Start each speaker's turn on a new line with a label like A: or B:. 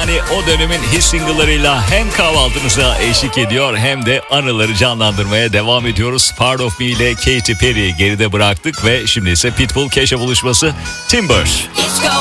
A: yani o dönemin hit single'larıyla hem kahvaltınıza eşlik ediyor hem de anıları canlandırmaya devam ediyoruz. Part of Me ile Katy Perry'i geride bıraktık ve şimdi ise Pitbull Kesha buluşması Timber.